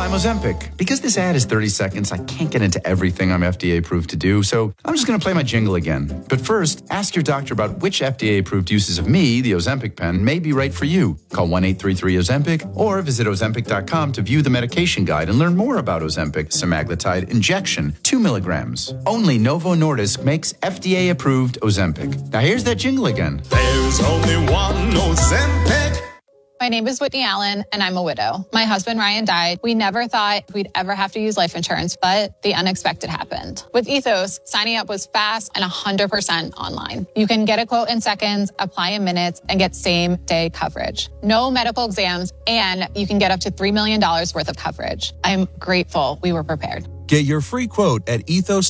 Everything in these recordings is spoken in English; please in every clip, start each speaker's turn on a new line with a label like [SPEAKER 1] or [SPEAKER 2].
[SPEAKER 1] I'm Ozempic. Because this ad is 30 seconds, I can't get into everything I'm FDA approved to do, so I'm just going to play my jingle again. But first, ask your doctor about which FDA approved uses of me, the Ozempic pen, may be right for you. Call 1-833-OZEMPIC or visit Ozempic.com to view the medication guide and learn more about Ozempic semaglutide injection, 2 milligrams. Only Novo Nordisk makes FDA approved Ozempic. Now here's that jingle again.
[SPEAKER 2] There's only one Ozempic.
[SPEAKER 3] My name is Whitney Allen, and I'm a widow. My husband, Ryan, died. We never thought we'd ever have to use life insurance, but the unexpected happened. With Ethos, signing up was fast and 100% online. You can get a quote in seconds, apply in minutes, and get same-day coverage. No medical exams, and you can get up to $3 million worth of coverage. I'm grateful we were prepared.
[SPEAKER 4] Get your free quote at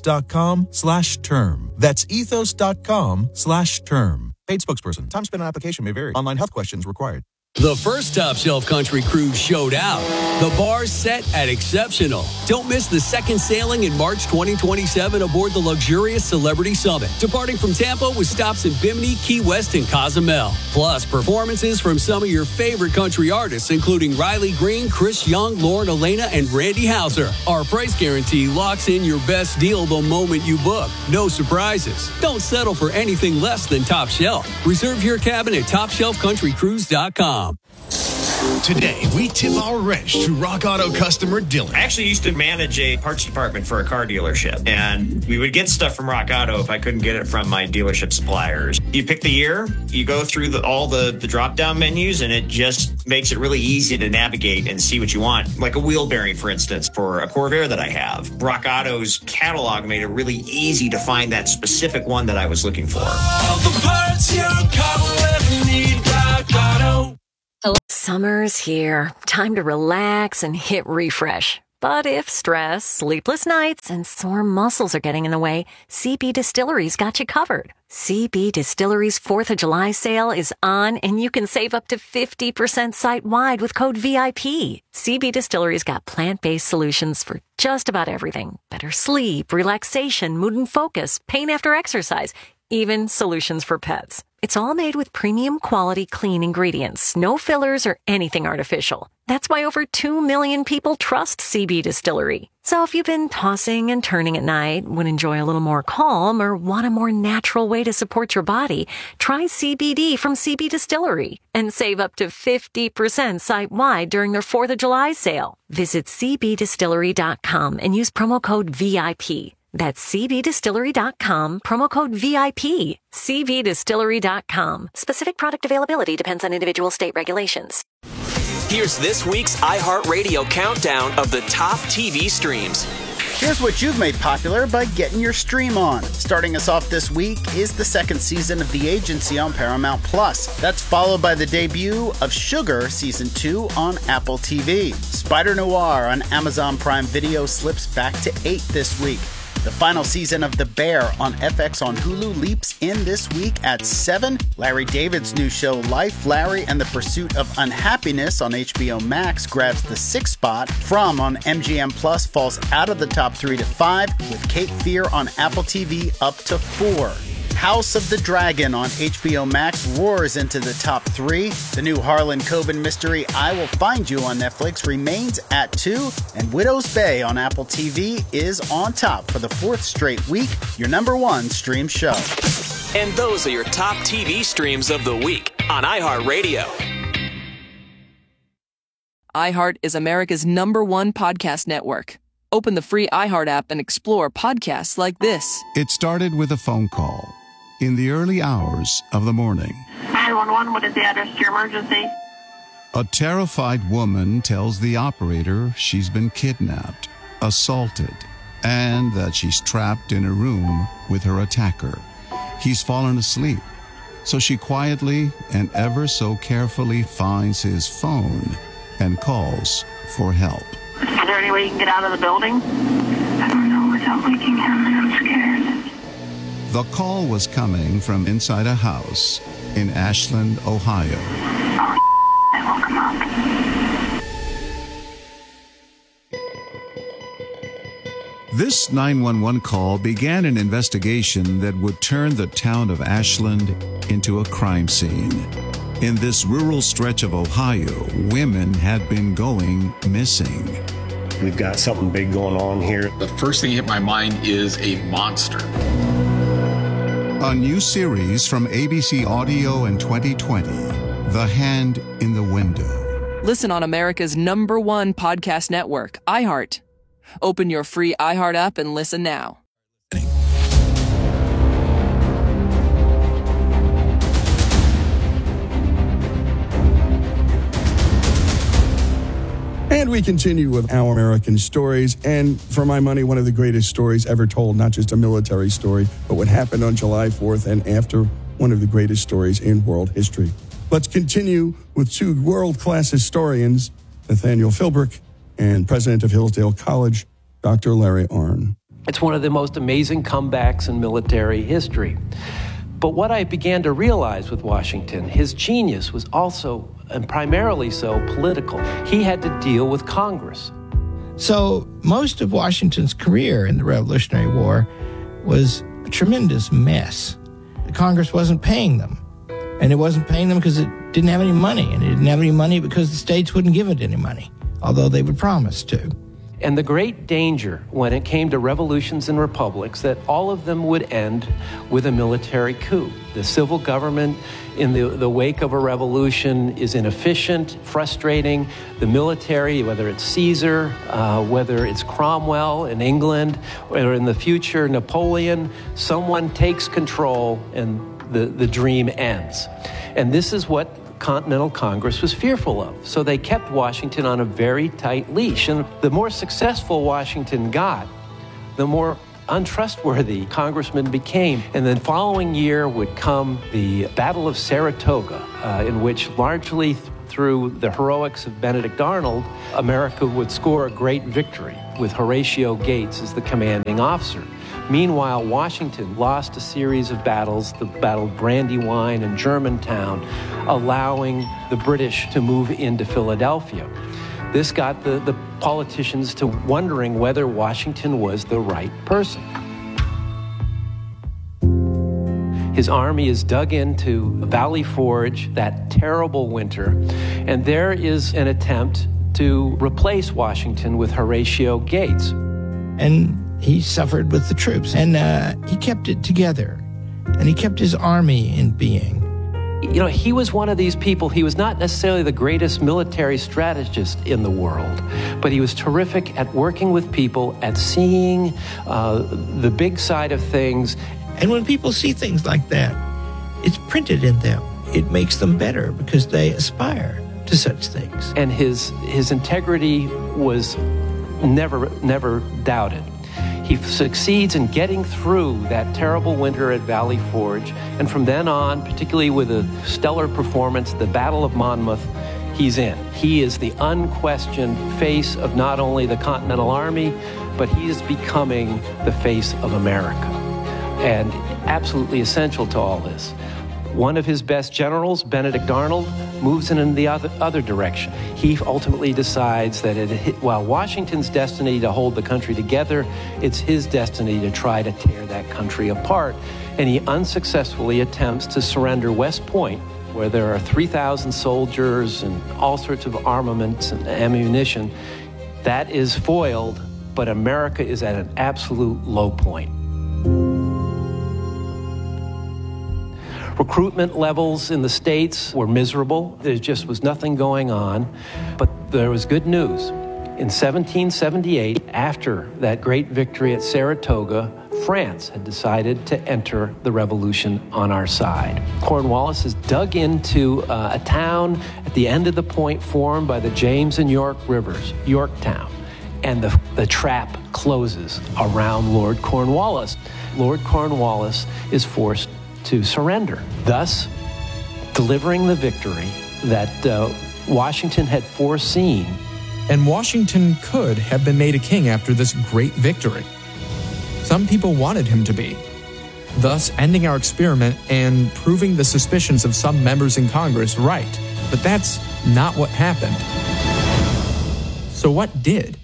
[SPEAKER 4] ethos.com/term. That's ethos.com/term. Paid spokesperson. Time spent on application may vary. Online health questions required.
[SPEAKER 5] The first Top Shelf Country Cruise showed out. The bar's set at exceptional. Don't miss the second sailing in March 2027 aboard the luxurious Celebrity Summit, departing from Tampa with stops in Bimini, Key West, and Cozumel. Plus, performances from some of your favorite country artists, including Riley Green, Chris Young, Lauren Elena, and Randy Houser. Our price guarantee locks in your best deal the moment you book. No surprises. Don't settle for anything less than Top Shelf. Reserve your cabin at TopShelfCountryCruise.com.
[SPEAKER 6] Today, we tip our wrench to Rock Auto customer Dylan.
[SPEAKER 7] I actually used to manage a parts department for a car dealership, and we would get stuff from Rock Auto if I couldn't get it from my dealership suppliers. You pick the year, you go through all the drop-down menus, and it just makes it really easy to navigate and see what you want. Like a wheel bearing, for instance, for a Corvair that I have. Rock Auto's catalog made it really easy to find that specific one that I was looking for.
[SPEAKER 2] All the parts your car will ever need, Rock Auto.
[SPEAKER 8] Summer's here. Time to relax and hit refresh. But if stress, sleepless nights, and sore muscles are getting in the way, CB Distillery's got you covered. CB Distillery's 4th of July sale is on, and you can save up to 50% site-wide with code VIP. CB Distillery's got plant-based solutions for just about everything. Better sleep, relaxation, mood and focus, pain after exercise, even solutions for pets. It's all made with premium quality clean ingredients, no fillers or anything artificial. That's why over 2 million people trust CB Distillery. So if you've been tossing and turning at night, would enjoy a little more calm, or want a more natural way to support your body, try CBD from CB Distillery and save up to 50% site-wide during their 4th of July sale. Visit cbdistillery.com and use promo code VIP. That's cbdistillery.com, promo code VIP. cbdistillery.com. Specific product availability depends on individual state regulations.
[SPEAKER 9] Here's this week's iHeartRadio countdown of the top TV streams.
[SPEAKER 10] Here's what you've made popular by getting your stream on. Starting us off this week is the second season of The Agency on Paramount+. That's followed by the debut of Sugar Season 2 on Apple TV. Spider Noir on Amazon Prime Video slips back to 8 this week. The final season of The Bear on FX on Hulu leaps in this week at 7. Larry David's new show Life, Larry and the Pursuit of Unhappiness on HBO Max grabs the 6th spot. From on MGM Plus falls out of the top 3 to 5, with Cape Fear on Apple TV up to 4. House of the Dragon on HBO Max roars into the top 3. The new Harlan Coben mystery I Will Find You on Netflix remains at 2. And Widow's Bay on Apple TV is on top for the 4th straight week, your number 1 stream show.
[SPEAKER 9] And those are your top TV streams of the week on iHeartRadio.
[SPEAKER 11] iHeart is America's #1 podcast network. Open the free iHeart app and explore podcasts like this.
[SPEAKER 12] It started with a phone call in the early hours of the morning.
[SPEAKER 13] 911, what is the address to your emergency?
[SPEAKER 12] A terrified woman tells the operator she's been kidnapped, assaulted, and that she's trapped in a room with her attacker. He's fallen asleep, so she quietly and ever so carefully finds his phone and calls for help.
[SPEAKER 13] Is there any way you can get out of the building? I don't know without waking him, and I'm scared.
[SPEAKER 12] The call was coming from inside a house in Ashland, Ohio.
[SPEAKER 13] Oh, I woke him up.
[SPEAKER 12] This 911 call began an investigation that would turn the town of Ashland into a crime scene. In this rural stretch of Ohio, women had been going missing.
[SPEAKER 14] we've got something big going on here.
[SPEAKER 15] The first thing that hit my mind is a monster.
[SPEAKER 12] A new series from ABC Audio in 2020, The Hand in the Window.
[SPEAKER 11] Listen on America's #1 podcast network, iHeart. Open your free iHeart app and listen now.
[SPEAKER 16] And we continue with Our American Stories. And for my money, one of the greatest stories ever told, not just a military story, but what happened on July 4th and after, one of the greatest stories in world history. Let's continue with two world-class historians, Nathaniel Philbrick and president of Hillsdale College, Dr. Larry Arnn.
[SPEAKER 17] It's one of the most amazing comebacks in military history. But what I began to realize with Washington, his genius was also, and primarily so, political. He had to deal with Congress.
[SPEAKER 18] So most of Washington's career in the Revolutionary War was a tremendous mess. The Congress wasn't paying them. And it wasn't paying them because it didn't have any money. And it didn't have any money because the states wouldn't give it any money, although they would promise to.
[SPEAKER 17] And the great danger when it came to revolutions and republics, that all of them would end with a military coup. The civil government in the wake of a revolution is inefficient, frustrating. The military, whether it's Caesar, whether it's Cromwell in England, or in the future Napoleon, someone takes control and the dream ends. And this is what Continental Congress was fearful of. So they kept Washington on a very tight leash. And the more successful Washington got, the more untrustworthy congressmen became. And the following year would come the Battle of Saratoga, in which largely through the heroics of Benedict Arnold, America would score a great victory with Horatio Gates as the commanding officer. Meanwhile, Washington lost a series of battles, the Battle of Brandywine and Germantown, allowing the British to move into Philadelphia. This got the politicians to wondering whether Washington was the right person. His army is dug into Valley Forge, that terrible winter, and there is an attempt to replace Washington with Horatio Gates.
[SPEAKER 18] And he suffered with the troops, and he kept it together, and he kept his army in being.
[SPEAKER 17] You know, he was one of these people. He was not necessarily the greatest military strategist in the world, but he was terrific at working with people, at seeing the big side of things.
[SPEAKER 18] And when people see things like that, it's printed in them. It makes them better because they aspire to such things.
[SPEAKER 17] And his integrity was never doubted. He succeeds in getting through that terrible winter at Valley Forge. And from then on, particularly with a stellar performance, the Battle of Monmouth, he's in. He is the unquestioned face of not only the Continental Army, but he is becoming the face of America. And absolutely essential to all this. One of his best generals, Benedict Arnold, moves in the other direction. He ultimately decides that while Washington's destiny to hold the country together, it's his destiny to try to tear that country apart. And he unsuccessfully attempts to surrender West Point, where there are 3,000 soldiers and all sorts of armaments and ammunition. That is foiled, but America is at an absolute low point. Recruitment levels in the states were miserable. There just was nothing going on. But there was good news. In 1778, after that great victory at Saratoga, France had decided to enter the revolution on our side. Cornwallis is dug into a town at the end of the point formed by the James and York rivers, Yorktown. And the trap closes around Lord Cornwallis. Lord Cornwallis is forced to surrender, thus delivering the victory that Washington had foreseen.
[SPEAKER 19] And Washington could have been made a king after this great victory. Some people wanted him to be, thus ending our experiment and proving the suspicions of some members in Congress right. But that's not what happened. So what did?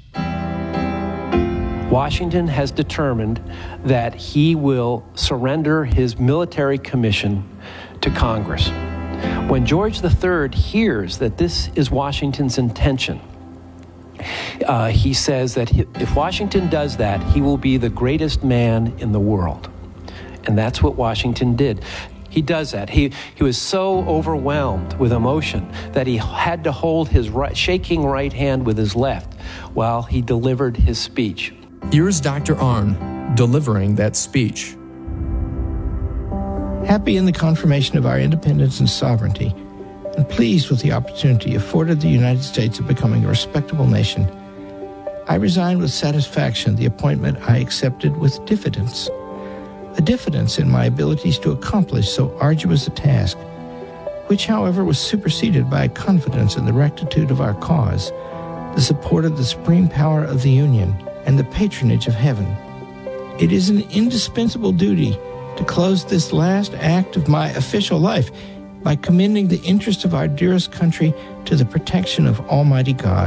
[SPEAKER 17] Washington has determined that he will surrender his military commission to Congress. When George III hears that this is Washington's intention, he says that if Washington does that, he will be the greatest man in the world. And that's what Washington did. He does that. He was so overwhelmed with emotion that he had to hold his shaking right hand with his left while he delivered his speech.
[SPEAKER 19] Here's Dr. Arnn delivering that speech.
[SPEAKER 18] Happy in the confirmation of our independence and sovereignty, and pleased with the opportunity afforded the United States of becoming a respectable nation, I resign with satisfaction the appointment I accepted with diffidence. A diffidence in my abilities to accomplish so arduous a task, which, however, was superseded by a confidence in the rectitude of our cause, the support of the supreme power of the Union, and the patronage of heaven. It is an indispensable duty to close this last act of my official life by commending the interest of our dearest country to the protection of Almighty God.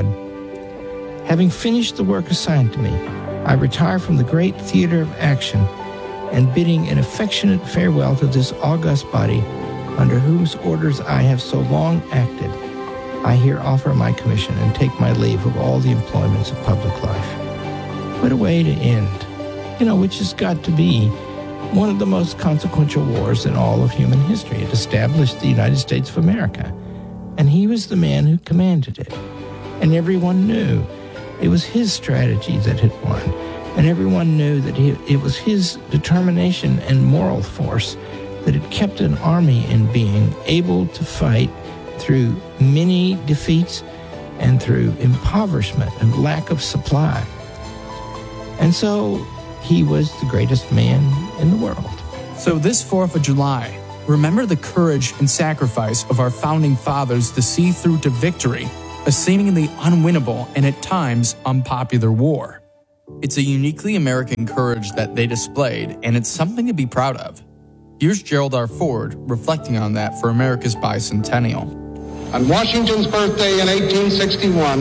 [SPEAKER 18] Having finished the work assigned to me, I retire from the great theater of action, and bidding an affectionate farewell to this august body, under whose orders I have so long acted, I here offer my commission and take my leave of all the employments of public life. What a way to end, which has got to be one of the most consequential wars in all of human history. It established the United States of America, and he was the man who commanded it. And everyone knew it was his strategy that had won. And everyone knew that it was his determination and moral force that had kept an army in being, able to fight through many defeats and through impoverishment and lack of supply. And so he was the greatest man in the world.
[SPEAKER 19] So this 4th of July, remember the courage and sacrifice of our founding fathers to see through to victory a seemingly unwinnable and at times unpopular war. It's a uniquely American courage that they displayed, and it's something to be proud of. Here's Gerald R. Ford reflecting on that for America's bicentennial.
[SPEAKER 20] On Washington's birthday in 1861,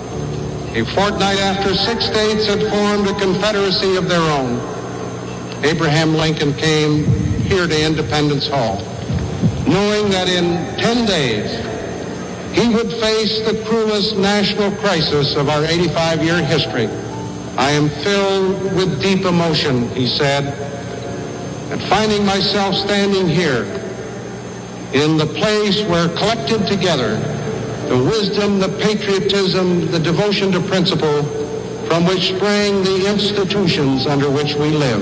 [SPEAKER 20] a fortnight after 6 states had formed a confederacy of their own, Abraham Lincoln came here to Independence Hall, knowing that in 10 days he would face the cruelest national crisis of our 85-year history. I am filled with deep emotion, he said, at finding myself standing here in the place where collected together the wisdom, the patriotism, the devotion to principle from which sprang the institutions under which we live.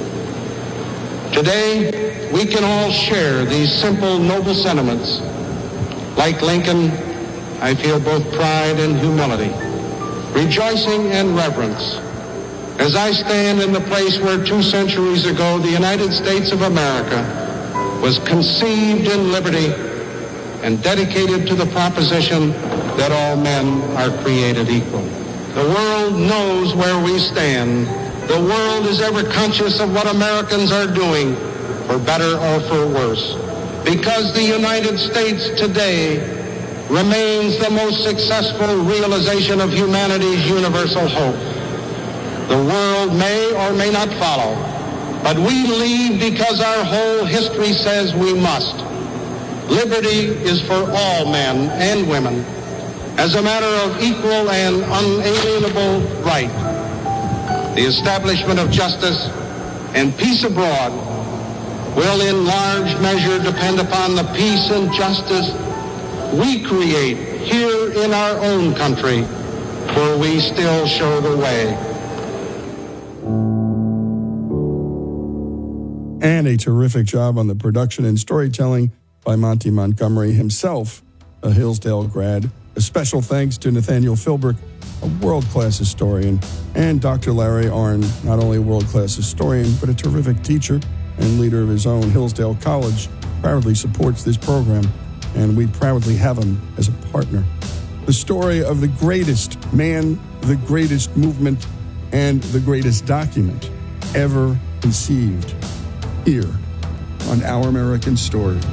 [SPEAKER 20] Today, we can all share these simple, noble sentiments. Like Lincoln, I feel both pride and humility, rejoicing and reverence, as I stand in the place where 2 centuries ago the United States of America was conceived in liberty and dedicated to the proposition that all men are created equal. The world knows where we stand. The world is ever conscious of what Americans are doing, for better or for worse, because the United States today remains the most successful realization of humanity's universal hope. The world may or may not follow, but we lead because our whole history says we must. Liberty is for all men and women as a matter of equal and unalienable right. The establishment of justice and peace abroad will in large measure depend upon the peace and justice we create here in our own country, where we still show the way.
[SPEAKER 16] And a terrific job on the production and storytelling by Monty Montgomery himself, a Hillsdale grad. A special thanks to Nathaniel Philbrick, a world-class historian, and Dr. Larry Arnn, not only a world-class historian, but a terrific teacher and leader of his own Hillsdale College, proudly supports this program, and we proudly have him as a partner. The story of the greatest man, the greatest movement, and the greatest document ever conceived, here on Our American Stories.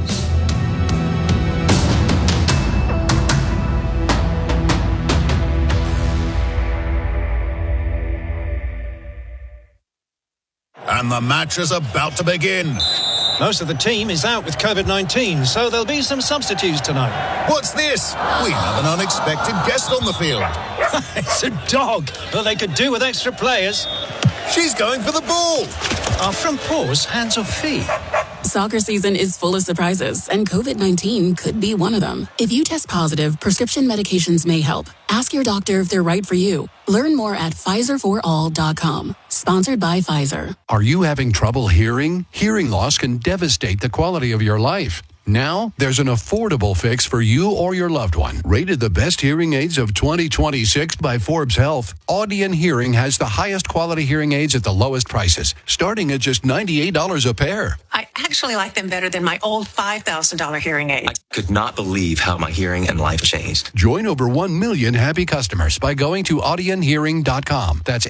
[SPEAKER 6] And the match is about to begin.
[SPEAKER 21] Most of the team is out with COVID-19, so there'll be some substitutes tonight.
[SPEAKER 6] What's this? We have an unexpected guest on the field.
[SPEAKER 21] It's a dog. Well, they could do with extra players.
[SPEAKER 6] She's going for the ball.
[SPEAKER 21] Are front paws hands or feet?
[SPEAKER 1] Soccer season is full of surprises, and COVID-19 could be one of them. If you test positive, prescription medications may help. Ask your doctor if they're right for you. Learn more at PfizerForAll.com. Sponsored by Pfizer.
[SPEAKER 22] Are you having trouble hearing? Hearing loss can devastate the quality of your life. Now, there's an affordable fix for you or your loved one. Rated the best hearing aids of 2026 by Forbes Health, Audion Hearing has the highest quality hearing aids at the lowest prices, starting at just $98 a pair.
[SPEAKER 23] I actually like them better than my old $5,000 hearing aid.
[SPEAKER 24] I could not believe how my hearing and life changed.
[SPEAKER 22] Join over 1 million happy customers by going to audionhearing.com. That's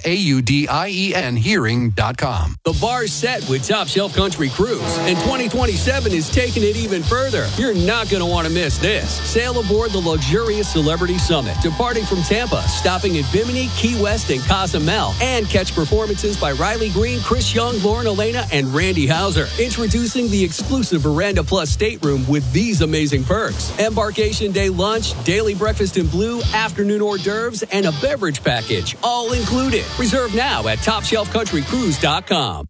[SPEAKER 22] AUDIEN hearing.com.
[SPEAKER 5] The bar's set with Top Shelf Country Cruise, and 2027 is taking it even further. You're not going to want to miss this. Sail aboard the luxurious Celebrity Summit, departing from Tampa, stopping at Bimini, Key West, and Cozumel, and catch performances by Riley Green, Chris Young, Lauren Elena, and Randy Hauser. Introducing the exclusive Veranda Plus stateroom with these amazing perks: embarkation day lunch, daily breakfast in blue, afternoon hors d'oeuvres, and a beverage package, all included. Reserve now at TopShelfCountryCruise.com.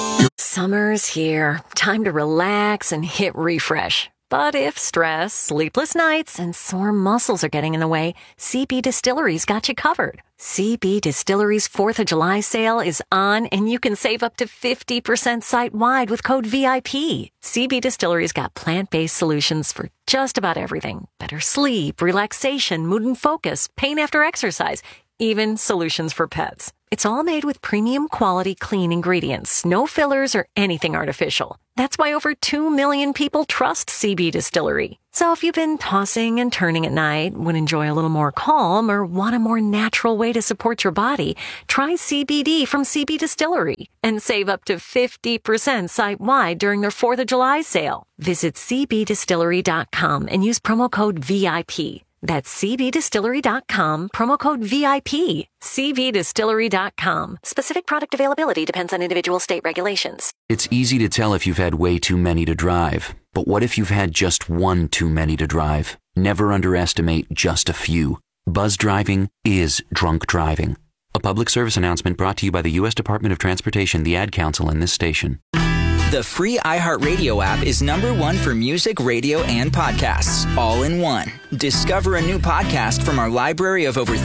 [SPEAKER 8] Summer's here. Time to relax and hit refresh. But if stress, sleepless nights, and sore muscles are getting in the way, CB Distillery's got you covered. CB Distillery's 4th of July sale is on, and you can save up to 50% site-wide with code VIP. CB Distillery's got plant-based solutions for just about everything. Better sleep, relaxation, mood and focus, pain after exercise, even solutions for pets. It's all made with premium quality clean ingredients, no fillers or anything artificial. That's why over 2 million people trust CB Distillery. So if you've been tossing and turning at night, would enjoy a little more calm, or want a more natural way to support your body, try CBD from CB Distillery and save up to 50% site-wide during their 4th of July sale. Visit cbdistillery.com and use promo code VIP. That's cbdistillery.com, promo code VIP. cbdistillery.com. Specific product availability depends on individual state regulations.
[SPEAKER 25] It's easy to tell if you've had way too many to drive. But what if you've had just one too many to drive? Never underestimate just a few. Buzz driving is drunk driving. A public service announcement brought to you by the U.S. Department of Transportation, the Ad Council, and this station.
[SPEAKER 26] The free iHeartRadio app is #1 for music, radio, and podcasts, all in one. Discover a new podcast from our library of over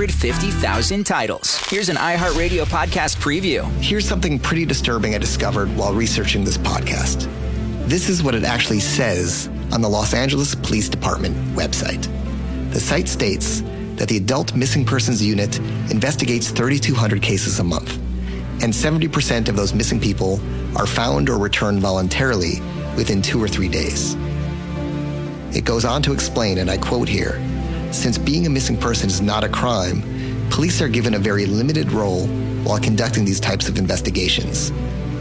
[SPEAKER 26] 350,000 titles. Here's an iHeartRadio podcast preview.
[SPEAKER 27] Here's something pretty disturbing I discovered while researching this podcast. This is what it actually says on the Los Angeles Police Department website. The site states that the Adult Missing Persons Unit investigates 3,200 cases a month, and 70% of those missing people are found or returned voluntarily within 2 or 3 days. It goes on to explain, and I quote here, since being a missing person is not a crime, police are given a very limited role while conducting these types of investigations.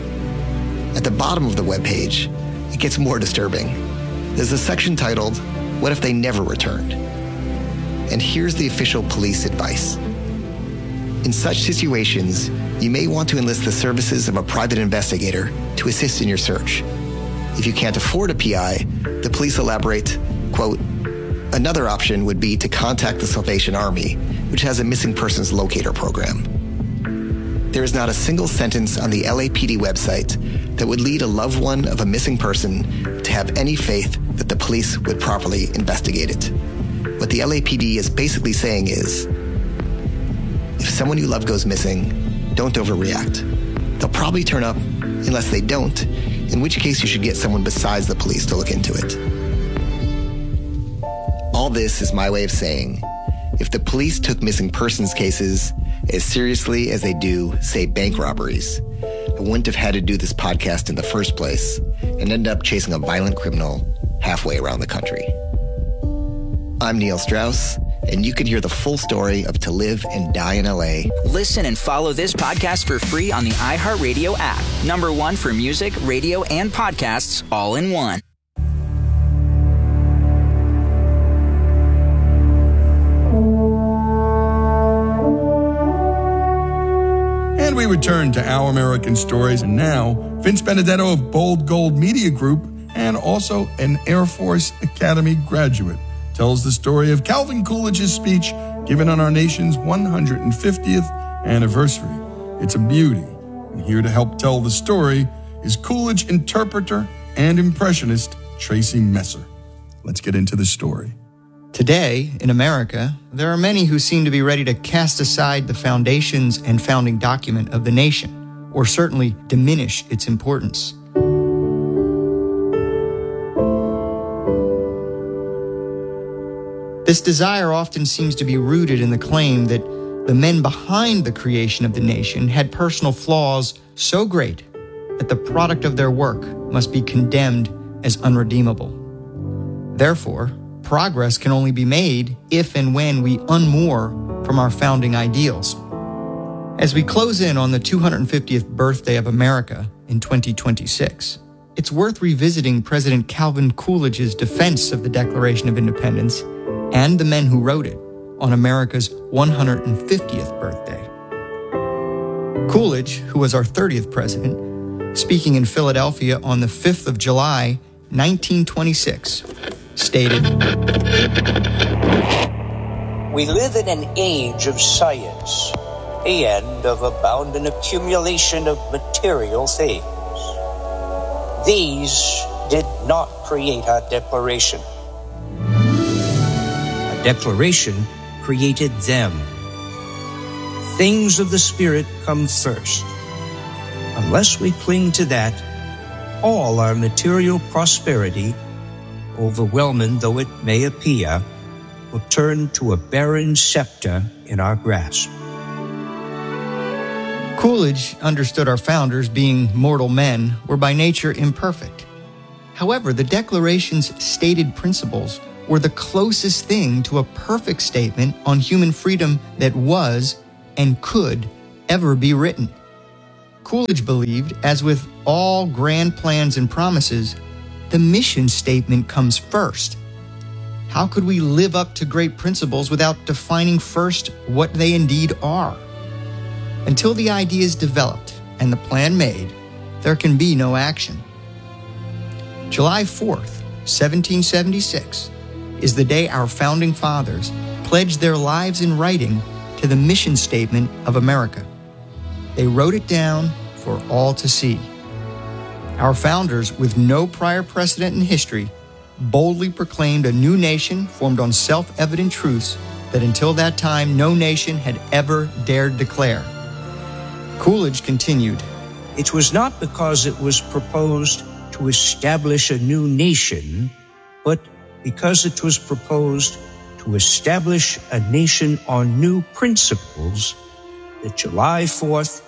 [SPEAKER 27] At the bottom of the webpage, it gets more disturbing. There's a section titled, What If They Never Returned? And here's the official police advice. In such situations, you may want to enlist the services of a private investigator to assist in your search. If you can't afford a PI, the police elaborate, quote, another option would be to contact the Salvation Army, which has a missing persons locator program. There is not a single sentence on the LAPD website that would lead a loved one of a missing person to have any faith that the police would properly investigate it. What the LAPD is basically saying is, if someone you love goes missing, don't overreact. They'll probably turn up unless they don't, in which case you should get someone besides the police to look into it. All this is my way of saying, if the police took missing persons cases as seriously as they do, say, bank robberies, I wouldn't have had to do this podcast in the first place and end up chasing a violent criminal halfway around the country. I'm Neil Strauss, and you can hear the full story of To Live and Die in LA.
[SPEAKER 26] Listen and follow this podcast for free on the iHeartRadio app. #1 for music, radio, and podcasts, all in one.
[SPEAKER 16] And we return to Our American Stories, and now Vince Benedetto of Bold Gold Media Group, and also an Air Force Academy graduate, tells the story of Calvin Coolidge's speech given on our nation's 150th anniversary. It's a beauty. And here to help tell the story is Coolidge interpreter and impressionist Tracy Messer. Let's get into the story.
[SPEAKER 2] Today, in America, there are many who seem to be ready to cast aside the foundations and founding document of the nation, or certainly diminish its importance. This desire often seems to be rooted in the claim that the men behind the creation of the nation had personal flaws so great that the product of their work must be condemned as unredeemable. Therefore, progress can only be made if and when we unmoor from our founding ideals. As we close in on the 250th birthday of America in 2026, it's worth revisiting President Calvin Coolidge's defense of the Declaration of Independence and the men who wrote it on America's 150th birthday. Coolidge, who was our 30th president, speaking in Philadelphia on the 5th of July, 1926, stated,
[SPEAKER 3] "We live in an age of science and of abounding accumulation of material things. These did not create our Declaration. Our Declaration created them. Things of the Spirit come first. Unless we cling to that, all our material prosperity, overwhelming though it may appear, will turn to a barren scepter in our grasp."
[SPEAKER 2] Coolidge understood our founders, being mortal men, were by nature imperfect. However, the Declaration's stated principles were the closest thing to a perfect statement on human freedom that was and could ever be written. Coolidge believed, as with all grand plans and promises, the mission statement comes first. How could we live up to great principles without defining first what they indeed are? Until the idea is developed and the plan made, there can be no action. July 4th, 1776, is the day our founding fathers pledged their lives in writing to the mission statement of America. They wrote it down for all to see. Our founders, with no prior precedent in history, boldly proclaimed a new nation formed on self-evident truths that until that time no nation had ever dared declare. Coolidge continued,
[SPEAKER 3] "It was not because it was proposed to establish a new nation, but because it was proposed to establish a nation on new principles that July 4th,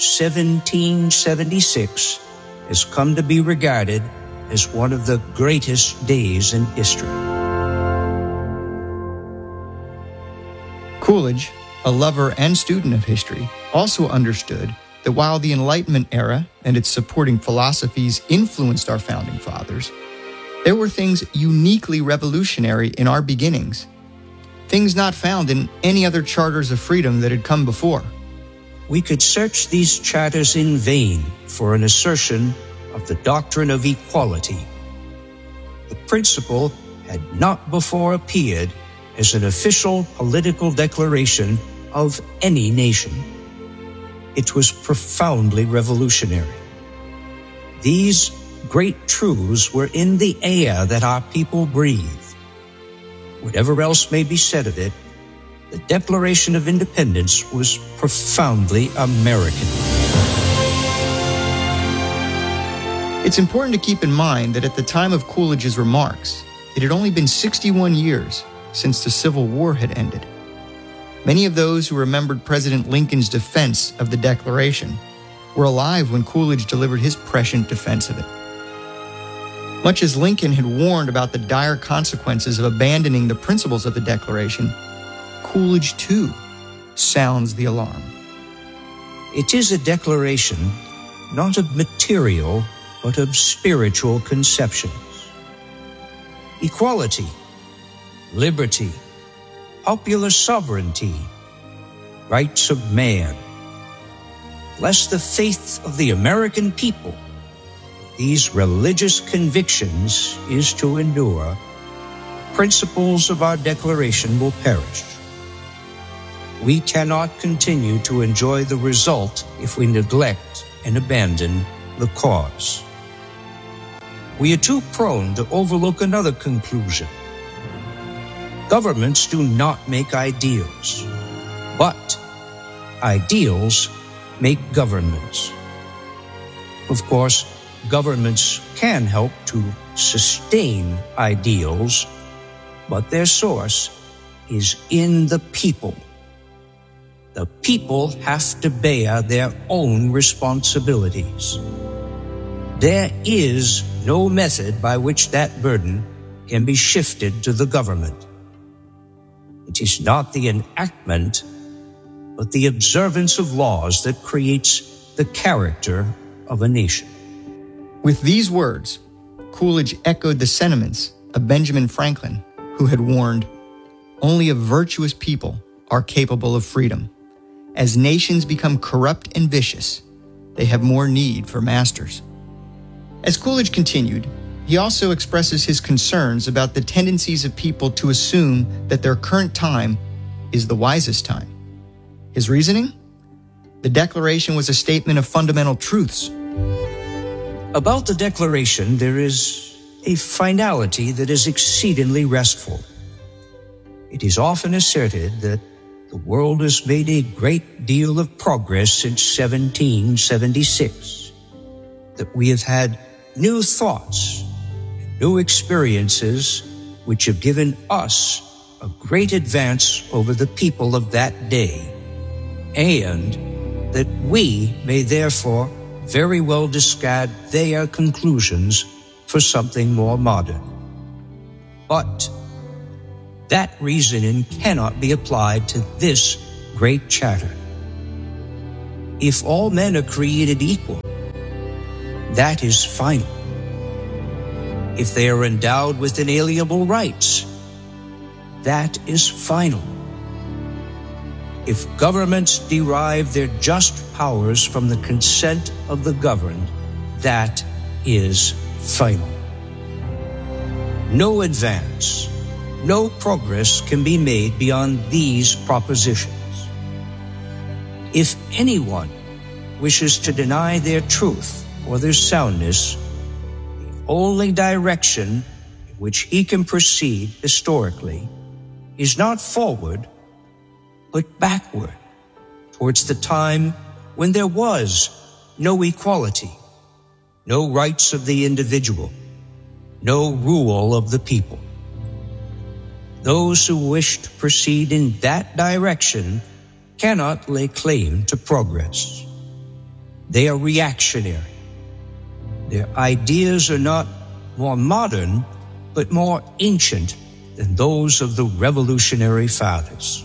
[SPEAKER 3] 1776 has come to be regarded as one of the greatest days in history."
[SPEAKER 2] Coolidge, a lover and student of history, also understood that while the Enlightenment era and its supporting philosophies influenced our founding fathers, there were things uniquely revolutionary in our beginnings, things not found in any other charters of freedom that had come before.
[SPEAKER 3] We could search these charters in vain for an assertion of the doctrine of equality. The principle had not before appeared as an official political declaration of any nation. It was profoundly revolutionary. These great truths were in the air that our people breathe. Whatever else may be said of it, the Declaration of Independence was profoundly American.
[SPEAKER 2] It's important to keep in mind that at the time of Coolidge's remarks, it had only been 61 years since the Civil War had ended. Many of those who remembered President Lincoln's defense of the Declaration were alive when Coolidge delivered his prescient defense of it. Much as Lincoln had warned about the dire consequences of abandoning the principles of the Declaration, Coolidge, too, sounds the alarm.
[SPEAKER 3] It is a declaration not of material, but of spiritual conceptions. Equality, liberty, popular sovereignty, rights of man. Bless the faith of the American people. These religious convictions is to endure. Principles of our Declaration will perish. we cannot continue to enjoy the result if we neglect and abandon the cause. We are too prone to overlook another conclusion. Governments do not make ideals, but ideals make governments. Of course, governments can help to sustain ideals, but their source is in the people. The people have to bear their own responsibilities. There is no method by which that burden can be shifted to the government. It is not the enactment, but the observance of laws that creates the character of a nation.
[SPEAKER 2] With these words, Coolidge echoed the sentiments of Benjamin Franklin, who had warned, "Only a virtuous people are capable of freedom. As nations become corrupt and vicious, they have more need for masters." As Coolidge continued, he also expresses his concerns about the tendencies of people to assume that their current time is the wisest time. His reasoning? The Declaration was a statement of fundamental truths.
[SPEAKER 3] About the Declaration, there is a finality that is exceedingly restful. It is often asserted that the world has made a great deal of progress since 1776, that we have had new thoughts, new experiences which have given us a great advance over the people of that day, and that we may therefore very well discard their conclusions for something more modern. But that reasoning cannot be applied to this great charter. If all men are created equal, that is final. If they are endowed with inalienable rights, that is final. If governments derive their just powers from the consent of the governed, that is final. No advance, no progress can be made beyond these propositions. If anyone wishes to deny their truth or their soundness, the only direction in which he can proceed historically is not forward, but backward, towards the time when there was no equality, no rights of the individual, no rule of the people. Those who wish to proceed in that direction cannot lay claim to progress. They are reactionary. Their ideas are not more modern, but more ancient than those of the Revolutionary Fathers.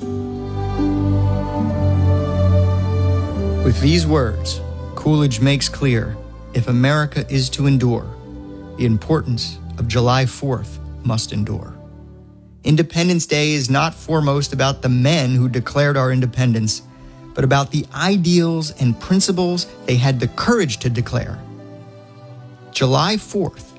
[SPEAKER 2] With these words, Coolidge makes clear, if America is to endure, the importance of July 4th must endure. Independence Day is not foremost about the men who declared our independence, but about the ideals and principles they had the courage to declare. July 4th,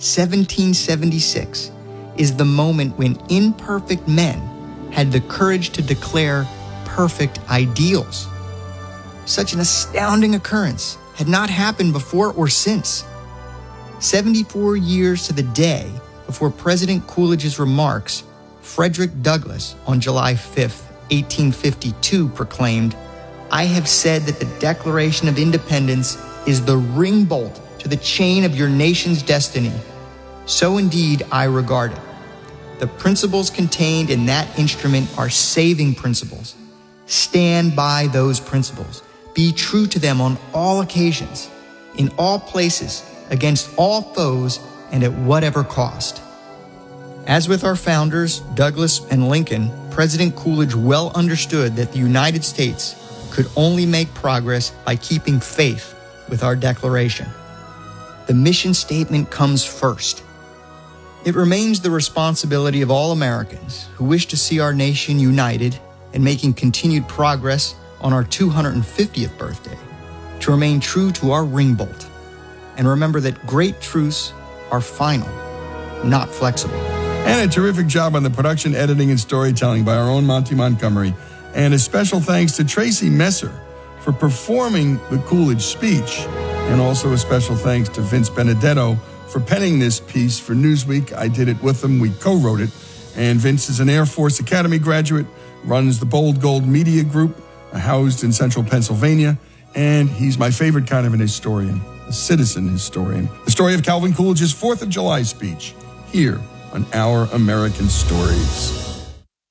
[SPEAKER 2] 1776, is the moment when imperfect men had the courage to declare perfect ideals. Such an astounding occurrence had not happened before or since. 74 years to the day before President Coolidge's remarks, Frederick Douglass on July 5th, 1852 proclaimed, "I have said that the Declaration of Independence is the ring bolt to the chain of your nation's destiny. So indeed I regard it. The principles contained in that instrument are saving principles. Stand by those principles. Be true to them on all occasions, in all places, against all foes, and at whatever cost." As with our founders, Douglass and Lincoln, President Coolidge well understood that the United States could only make progress by keeping faith with our Declaration. The mission statement comes first. It remains the responsibility of all Americans who wish to see our nation united and making continued progress on our 250th birthday to remain true to our ring bolt and remember that great truths are final, not flexible.
[SPEAKER 16] And a terrific job on the production, editing, and storytelling by our own Monty Montgomery. And a special thanks to Tracy Messer for performing the Coolidge speech. And also a special thanks to Vince Benedetto for penning this piece for Newsweek. I did it with him. We co-wrote it. And Vince is an Air Force Academy graduate, runs the Bold Gold Media Group, housed in central Pennsylvania. And he's my favorite kind of an historian, a citizen historian. The story of Calvin Coolidge's 4th of July speech, here on Our American Stories.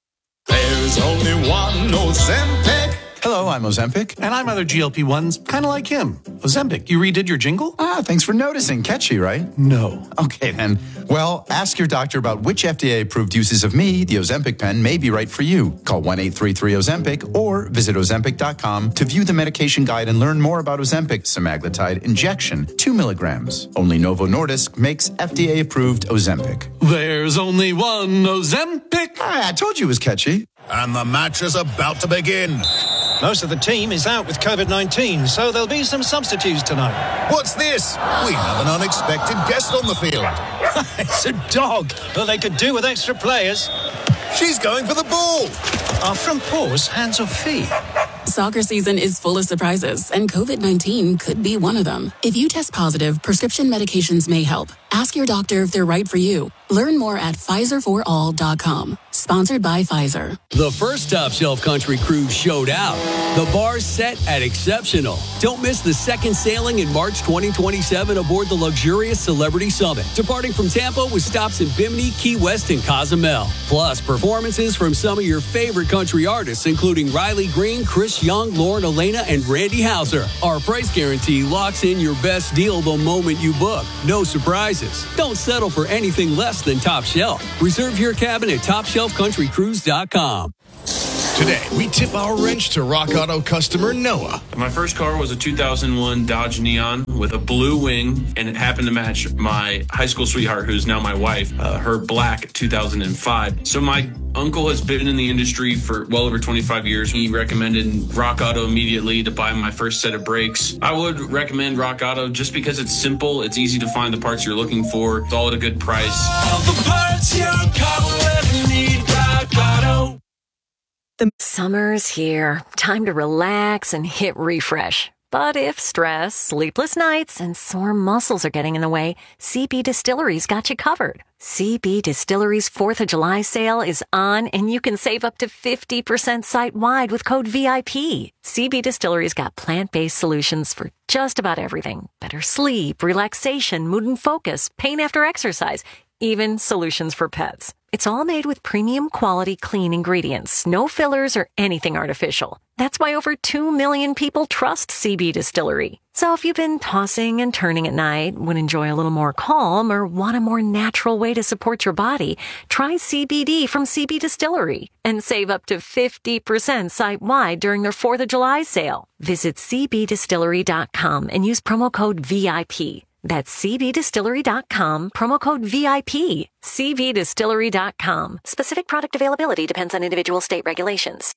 [SPEAKER 4] There's only one Ozempic.
[SPEAKER 7] Hello, I'm Ozempic. And I'm other GLP-1s, kind of like him. Ozempic, you redid your jingle?
[SPEAKER 9] Thanks for noticing. Catchy, right?
[SPEAKER 7] No.
[SPEAKER 9] Okay, then. Well, ask your doctor about which FDA-approved uses of me, the Ozempic pen, may be right for you. Call 1-833-OZEMPIC or visit Ozempic.com to view the medication guide and learn more about Ozempic semaglutide injection, 2 milligrams. Only Novo Nordisk makes FDA-approved Ozempic.
[SPEAKER 7] There's only one Ozempic.
[SPEAKER 9] I told you it was catchy.
[SPEAKER 6] And the match is about to begin.
[SPEAKER 21] Most of the team is out with COVID-19, so there'll be some substitutes tonight.
[SPEAKER 6] What's this? We have an unexpected guest on the field.
[SPEAKER 21] It's a dog. Well, they could do with extra players.
[SPEAKER 6] She's going for the ball.
[SPEAKER 21] Our front paws, hands or feet?
[SPEAKER 1] Soccer season is full of surprises, and COVID-19 could be one of them. If you test positive, prescription medications may help. Ask your doctor if they're right for you. Learn more at PfizerForAll.com. Sponsored by Pfizer.
[SPEAKER 5] The first Top Shelf Country Cruise showed out. The bar's set at Exceptional. Don't miss the second sailing in March 2027 aboard the luxurious Celebrity Summit, departing from Tampa with stops in Bimini, Key West, and Cozumel. Plus, performances from some of your favorite country artists, including Riley Green, Chris Young, Lauren Elena, and Randy Houser. Our price guarantee locks in your best deal the moment you book. No surprises. Don't settle for anything less than Top Shelf. Reserve your cabin at TopShelfCountryCruise.com.
[SPEAKER 6] Today, we tip our wrench to Rock Auto customer Noah.
[SPEAKER 10] My first car was a 2001 Dodge Neon with a blue wing, and it happened to match my high school sweetheart, who's now my wife, her black 2005. So my uncle has been in the industry for well over 25 years. He recommended Rock Auto immediately to buy my first set of brakes. I would recommend Rock Auto just because it's simple, it's easy to find the parts you're looking for, it's all at a good price.
[SPEAKER 4] All the parts your car will ever need, Rock Auto.
[SPEAKER 8] Summer's here. Time to relax and hit refresh. But if stress, sleepless nights, and sore muscles are getting in the way, CB Distillery's got you covered. CB Distillery's 4th of July sale is on, and you can save up to 50% site-wide with code VIP. CB Distillery's got plant-based solutions for just about everything. Better sleep, relaxation, mood and focus, pain after exercise, even solutions for pets. It's all made with premium quality clean ingredients, no fillers or anything artificial. That's why over 2 million people trust CB Distillery. So if you've been tossing and turning at night, would enjoy a little more calm, or want a more natural way to support your body, try CBD from CB Distillery and save up to 50% site-wide during their 4th of July sale. Visit cbdistillery.com and use promo code VIP. That's cbdistillery.com, promo code VIP. cbdistillery.com. Specific product availability depends on individual state regulations.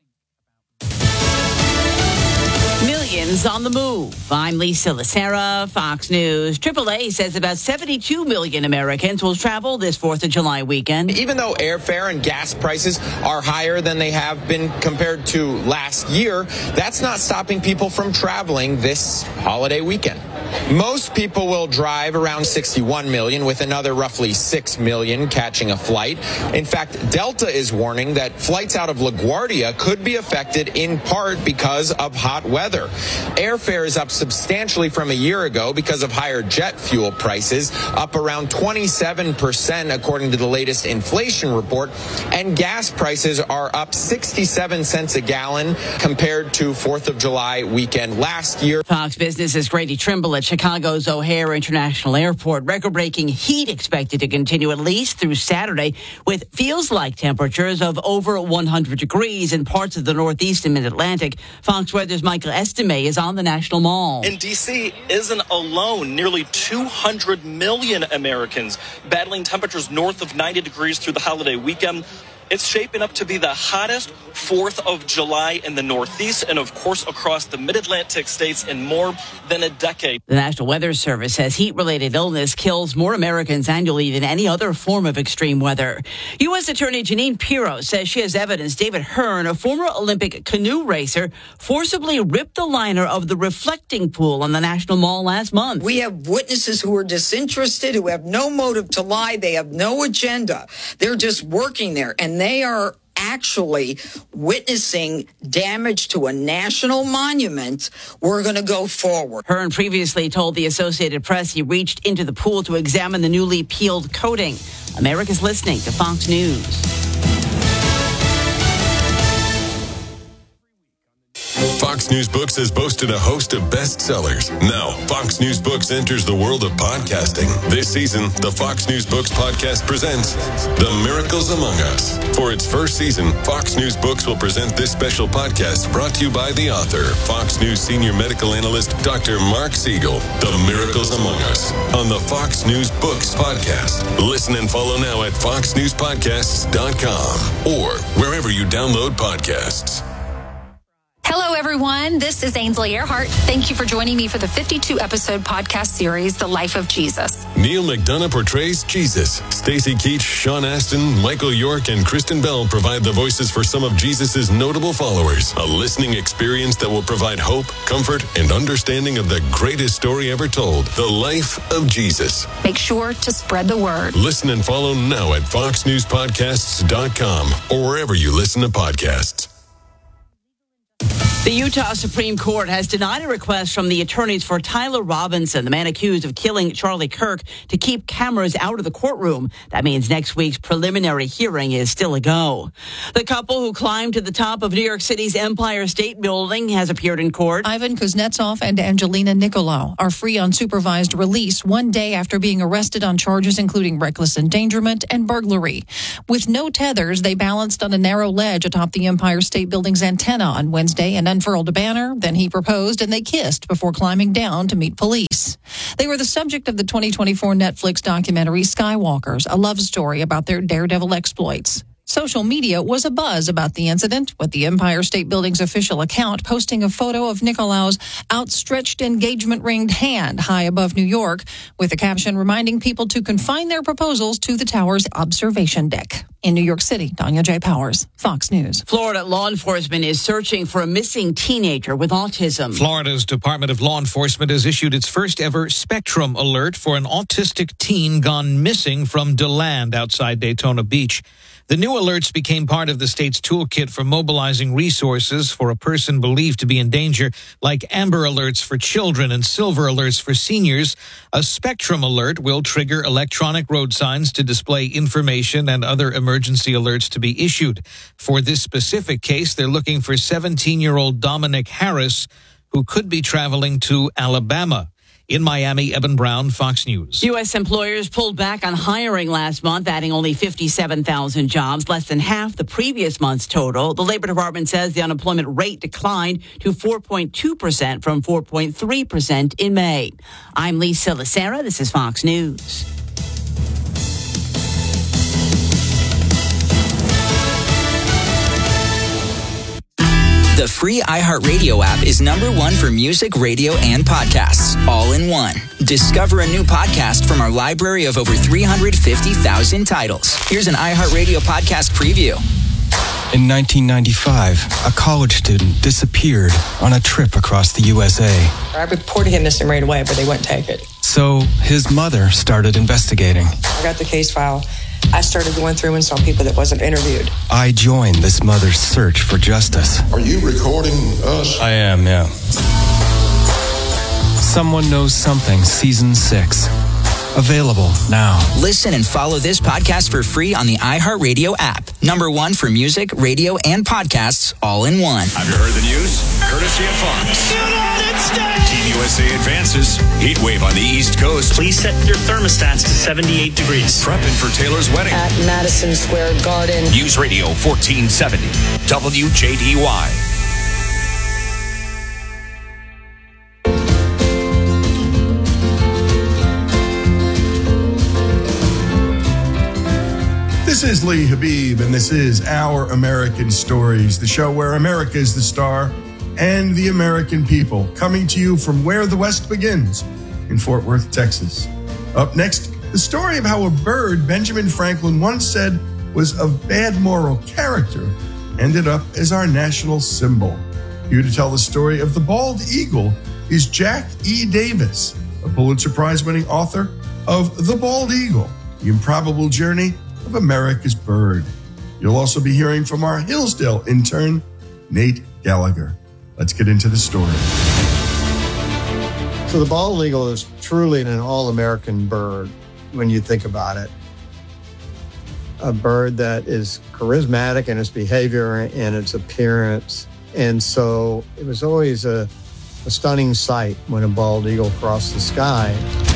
[SPEAKER 13] Millions on the move. I'm Lisa Lacera, Fox News. AAA says about 72 million Americans will travel this 4th of July weekend.
[SPEAKER 14] Even though airfare and gas prices are higher than they have been compared to last year, that's not stopping people from traveling this holiday weekend. Most people will drive, around 61 million, with another roughly 6 million catching a flight. In fact, Delta is warning that flights out of LaGuardia could be affected in part because of hot weather. Airfare is up substantially from a year ago because of higher jet fuel prices, up around 27% according to the latest inflation report, and gas prices are up 67 cents a gallon compared to 4th of July weekend last year.
[SPEAKER 13] Fox Business's Grady Trimble at Chicago's O'Hare International Airport. Record-breaking heat expected to continue at least through Saturday, with feels-like temperatures of over 100 degrees in parts of the Northeast and Mid-Atlantic. Fox Weather's Michael Estime is on the National Mall.
[SPEAKER 15] And D.C. isn't alone. Nearly 200 million Americans battling temperatures north of 90 degrees through the holiday weekend. It's shaping up to be the hottest 4th of July in the Northeast and, of course, across the mid-Atlantic states in more than a decade.
[SPEAKER 13] The National Weather Service says heat-related illness kills more Americans annually than any other form of extreme weather. U.S. Attorney Jeanine Pirro says she has evidence David Hearn, a former Olympic canoe racer, forcibly ripped the liner of the reflecting pool on the National Mall last month.
[SPEAKER 11] We have witnesses who are disinterested, who have no motive to lie. They have no agenda. They're just working there, and they are actually witnessing damage to a national monument. We're going to go forward.
[SPEAKER 13] Hearn previously told the Associated Press he reached into the pool to examine the newly peeled coating. America's listening to Fox News.
[SPEAKER 12] Fox News Books has boasted a host of bestsellers. Now, Fox News Books enters the world of podcasting. This season, the Fox News Books podcast presents The Miracles Among Us. For its first season, Fox News Books will present this special podcast brought to you by the author, Fox News senior medical analyst, Dr. Mark Siegel. The Miracles Among Us on the Fox News Books podcast. Listen and follow now at foxnewspodcasts.com or wherever you download podcasts.
[SPEAKER 17] Hello, everyone. This is Ainsley Earhart. Thank you for joining me for the 52-episode podcast series, The Life of Jesus.
[SPEAKER 12] Neil McDonough portrays Jesus. Stacey Keach, Sean Astin, Michael York, and Kristen Bell provide the voices for some of Jesus' notable followers. A listening experience that will provide hope, comfort, and understanding of the greatest story ever told, The Life of Jesus.
[SPEAKER 17] Make sure to spread the word.
[SPEAKER 12] Listen and follow now at foxnewspodcasts.com or wherever you listen to podcasts.
[SPEAKER 13] The Utah Supreme Court has denied a request from the attorneys for Tyler Robinson, the man accused of killing Charlie Kirk, to keep cameras out of the courtroom. That means next week's preliminary hearing is still a go. The couple who climbed to the top of New York City's Empire State Building has appeared in court.
[SPEAKER 18] Ivan Kuznetsov and Angelina Nicolau are free on supervised release 1 day after being arrested on charges including reckless endangerment and burglary. With no tethers, they balanced on a narrow ledge atop the Empire State Building's antenna on Wednesday and unfurled a banner. Then he proposed and they kissed before climbing down to meet police. They were the subject of the 2024 Netflix documentary Skywalkers, a love story about their daredevil exploits. Social media was abuzz about the incident, with the Empire State Building's official account posting a photo of Nicolau's outstretched engagement-ringed hand high above New York, with a caption reminding people to confine their proposals to the tower's observation deck. In New York City, Danya J. Powers, Fox News.
[SPEAKER 13] Florida law enforcement is searching for a missing teenager with autism.
[SPEAKER 19] Florida's Department of Law Enforcement has issued its first ever Spectrum alert for an autistic teen gone missing from DeLand outside Daytona Beach. The new alerts became part of the state's toolkit for mobilizing resources for a person believed to be in danger, like Amber Alerts for children and Silver Alerts for seniors. A Spectrum alert will trigger electronic road signs to display information and other emergency alerts to be issued. For this specific case, they're looking for 17-year-old Dominic Harris, who could be traveling to Alabama. In Miami, Eben Brown, Fox News.
[SPEAKER 13] U.S. employers pulled back on hiring last month, adding only 57,000 jobs, less than half the previous month's total. The Labor Department says the unemployment rate declined to 4.2% from 4.3% in May. I'm Lisa Lacera. This is Fox News.
[SPEAKER 26] The free iHeartRadio app is #1 for music, radio, and podcasts, all in one. Discover a new podcast from our library of over 350,000 titles. Here's an iHeartRadio podcast preview.
[SPEAKER 20] In 1995, a college student disappeared on a trip across the USA.
[SPEAKER 23] I reported him missing right away, but they wouldn't take it.
[SPEAKER 20] So his mother started investigating.
[SPEAKER 23] I got the case file. I started going through and saw people that wasn't interviewed.
[SPEAKER 20] I joined this mother's search for justice.
[SPEAKER 28] Are you recording us?
[SPEAKER 20] I am, yeah. Someone Knows Something, Season 6. Available now.
[SPEAKER 26] Listen and follow this podcast for free on the iHeartRadio app. #1 for music, radio, and podcasts, all in one.
[SPEAKER 29] Have you heard the news? Courtesy of Fox.
[SPEAKER 23] United States!
[SPEAKER 29] Team USA advances. Heat wave on the East Coast.
[SPEAKER 15] Please set your thermostats to 78 degrees.
[SPEAKER 29] Prepping for Taylor's wedding.
[SPEAKER 23] At Madison Square Garden.
[SPEAKER 29] News Radio 1470. WJDY.
[SPEAKER 6] This
[SPEAKER 2] This is Lee Habib, and this is Our American Stories, the show where America is the star and the American people, coming to you from where the West begins, in Fort Worth, Texas. Up next, the story of how a bird Benjamin Franklin once said was of bad moral character ended up as our national symbol. Here to tell the story of the bald eagle is Jack E. Davis, a Pulitzer Prize-winning author of The Bald Eagle, The Improbable Journey of America's Bird. You'll also be hearing from our Hillsdale intern, Nate Gallagher. Let's get into the story.
[SPEAKER 3] So the bald eagle is truly an all-American bird when you think about it. A bird that is charismatic in its behavior and its appearance. And so it was always a stunning sight when a bald eagle crossed the sky.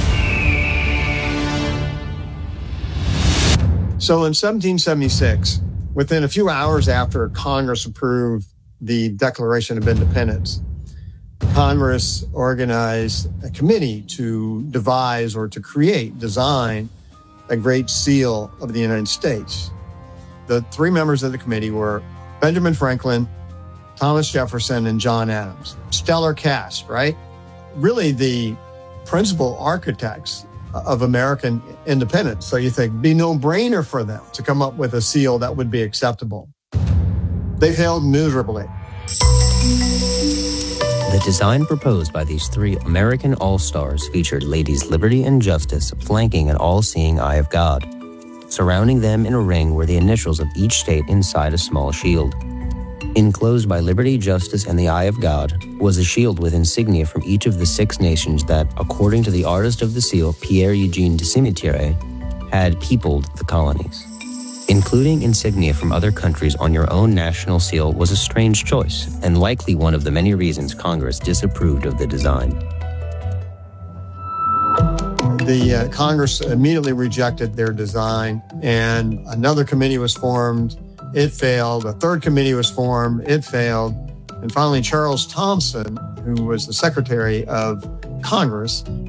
[SPEAKER 3] So in 1776, within a few hours after Congress approved the Declaration of Independence, Congress organized a committee to devise or to design a great seal of the United States. The three members of the committee were Benjamin Franklin, Thomas Jefferson, and John Adams. Stellar cast, right? Really the principal architects of American independence. So you think it'd be a no-brainer for them to come up with a seal that would be acceptable. They failed miserably.
[SPEAKER 7] The design proposed by these three American all-stars featured Ladies Liberty and Justice flanking an all-seeing eye of God. Surrounding them in a ring were the initials of each state inside a small shield. Enclosed by Liberty, Justice, and the Eye of God was a shield with insignia from each of the 6 nations that, according to the artist of the seal, Pierre-Eugène de Cimetière, had peopled the colonies. Including insignia from other countries on your own national seal was a strange choice, and likely one of the many reasons Congress disapproved of the design.
[SPEAKER 3] The Congress immediately rejected their design, and another committee was formed. It failed. A third committee was formed. It failed. And finally, Charles Thomson, who was the Secretary of Congress,